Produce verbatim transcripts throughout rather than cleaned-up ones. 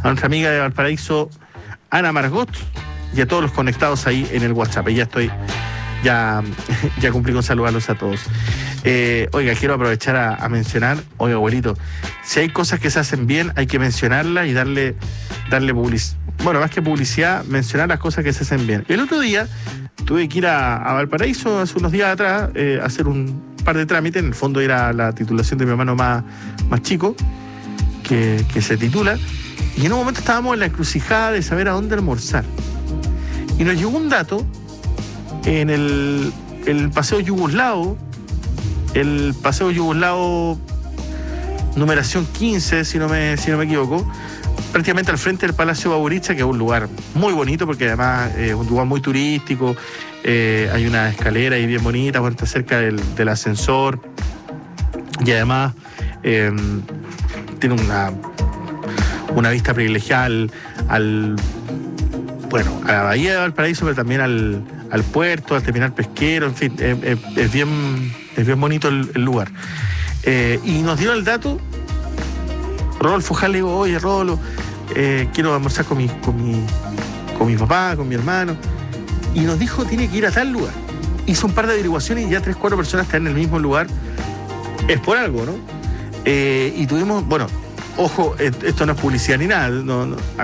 a nuestra amiga de Valparaíso, Ana Margot, y a todos los conectados ahí en el WhatsApp. Y ya estoy, ya, ya cumplí con saludarlos a todos. Eh, oiga, quiero aprovechar a, a mencionar, oiga, abuelito, si hay cosas que se hacen bien, hay que mencionarlas y darle, darle publicidad. Bueno, más que publicidad, mencionar las cosas que se hacen bien. El otro día tuve que ir a, a Valparaíso hace unos días atrás, eh, a hacer un par de trámites. En el fondo era la titulación de mi hermano más, más chico, que, que se titula. Y en un momento estábamos en la encrucijada de saber a dónde almorzar. Y nos llegó un dato en el, el Paseo Yugoslavo, el Paseo Yugoslavo numeración quince, si no me, si no me equivoco, prácticamente al frente del Palacio Baburicha, que es un lugar muy bonito porque además es un lugar muy turístico, eh, hay una escalera ahí bien bonita, bueno, está cerca del, del ascensor y además eh, tiene una, una vista privilegiada al, al, bueno, a la bahía de Valparaíso, pero también al, al puerto, al terminal pesquero, en fin, eh, eh, es, bien, es bien bonito el, el lugar. Eh, y nos dieron el dato. Rodolfo Jal, le digo, oye, Rolo, eh, quiero almorzar con mi, con, mi, con mi papá, con mi hermano. Y nos dijo, tiene que ir a tal lugar. Hizo un par de averiguaciones y ya tres, cuatro personas están en el mismo lugar. Es por algo, ¿no? Eh, y tuvimos, bueno, ojo, esto no es publicidad ni nada. No, no, a,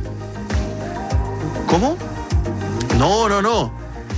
¿Cómo? No, no, no.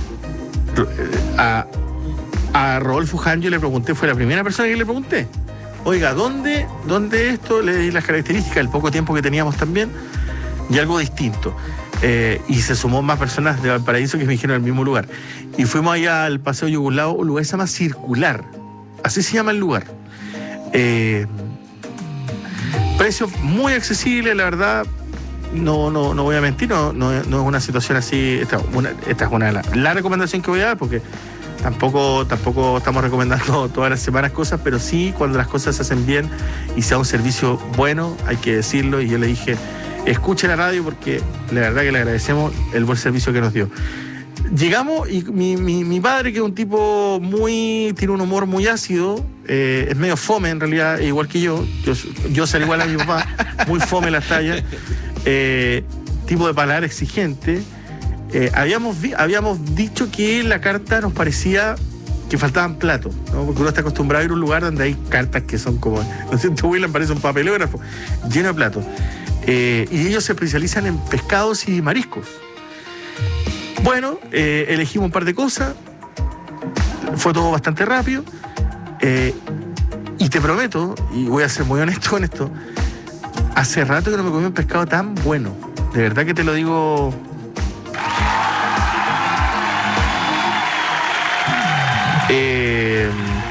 A, a Rodolfo Jal yo le pregunté, fue la primera persona que le pregunté. Oiga, ¿dónde, ¿dónde esto? Le di las características, el poco tiempo que teníamos también, y algo distinto. Eh, y se sumó más personas de Valparaíso que me dijeron el mismo lugar. Y fuimos allá al Paseo Yugoslavo, un lugar que se llama Circular. Así se llama el lugar. Eh, precios muy accesibles, la verdad. No, no, no voy a mentir, no, no, no es una situación así. Esta, una, esta es una la, la recomendación que voy a dar, porque Tampoco, tampoco estamos recomendando todas las semanas cosas, pero sí cuando las cosas se hacen bien y sea un servicio bueno, hay que decirlo. Y yo le dije, escuche la radio porque la verdad que le agradecemos el buen servicio que nos dio. Llegamos y mi, mi, mi padre, que es un tipo muy, tiene un humor muy ácido, eh, es medio fome en realidad, igual que yo, yo, yo soy igual a mi papá, muy fome las tallas, eh, tipo de paladar exigente. Eh, habíamos, vi, habíamos dicho que la carta nos parecía que faltaban platos, ¿no? Porque uno está acostumbrado a ir a un lugar donde hay cartas que son como, no sé, tu William parece un papelógrafo lleno de platos. Eh, y ellos se especializan en pescados y mariscos. Bueno, eh, elegimos un par de cosas, fue todo bastante rápido, eh, y te prometo, y voy a ser muy honesto con esto, hace rato que no me comí un pescado tan bueno, de verdad que te lo digo. Eh,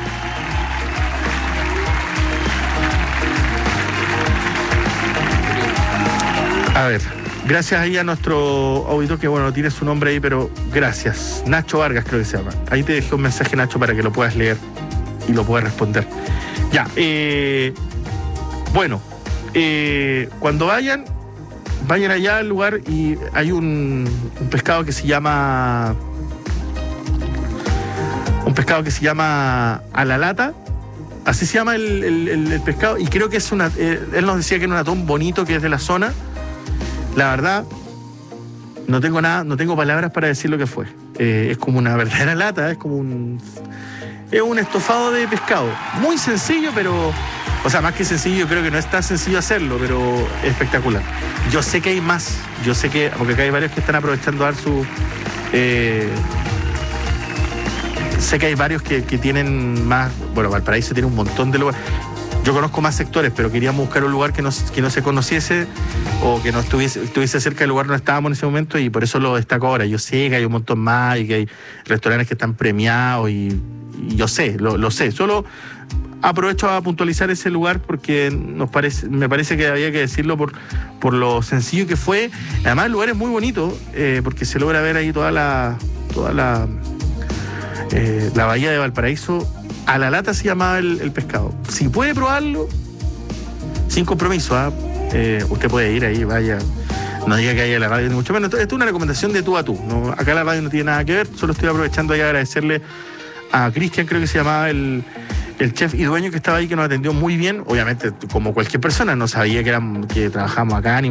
a ver, gracias ahí a nuestro auditor, que bueno, no tiene su nombre ahí, pero gracias. Nacho Vargas creo que se llama. Ahí te dejé un mensaje, Nacho, para que lo puedas leer y lo puedas responder. Ya, eh, bueno, eh, cuando vayan, vayan allá al lugar y hay un, un pescado que se llama... Un pescado que se llama a la lata, así se llama el, el, el, el pescado, y creo que es una, eh, él nos decía que era un atún bonito, que es de la zona. La verdad, no tengo nada, no tengo palabras para decir lo que fue. Eh, es como una verdadera lata, es como un, es un estofado de pescado, muy sencillo, pero, o sea, más que sencillo, yo creo que no es tan sencillo hacerlo, pero espectacular. Yo sé que hay más, yo sé que, porque acá hay varios que están aprovechando a dar su... Eh, Sé que hay varios que, que tienen más... Bueno, Valparaíso tiene un montón de lugares. Yo conozco más sectores, pero queríamos buscar un lugar que no, que no se conociese o que no estuviese, estuviese cerca del lugar donde estábamos en ese momento, y por eso lo destaco ahora. Yo sé que hay un montón más y que hay restaurantes que están premiados y, y yo sé, lo, lo sé. Solo aprovecho a puntualizar ese lugar porque nos parece, me parece que había que decirlo por, por lo sencillo que fue. Además, el lugar es muy bonito eh, porque se logra ver ahí toda la... Toda la Eh, la bahía de Valparaíso. A la lata se llamaba el, el pescado. Si puede probarlo, sin compromiso, ¿eh? Eh, usted puede ir ahí, vaya, no diga que haya la radio ni mucho menos. Esto, esto es una recomendación de tú a tú, ¿no? Acá la radio no tiene nada que ver, solo estoy aprovechando ahí a agradecerle a Cristian, creo que se llamaba el, el chef y dueño que estaba ahí, que nos atendió muy bien. Obviamente, como cualquier persona, no sabía que, eran, que trabajamos acá ni